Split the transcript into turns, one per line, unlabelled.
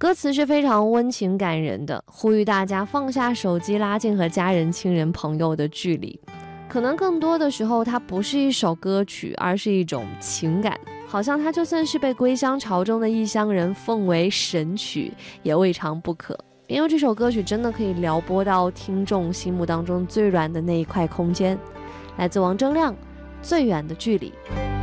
歌词是非常温情感人的，呼吁大家放下手机，拉近和家人、亲人、朋友的距离。可能更多的时候它不是一首歌曲，而是一种情感，好像它就算是被归乡潮中的异乡人奉为神曲也未尝不可，因为这首歌曲真的可以撩拨到听众心目当中最软的那一块空间。来自王铮亮，最远的距离。